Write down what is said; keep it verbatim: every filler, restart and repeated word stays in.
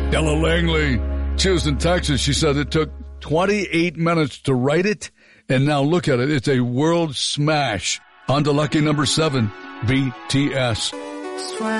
Ella Langley, she was in Texas. She said it took twenty-eight minutes to write it, and now look at it. It's a world smash. On to lucky number seven, B T S.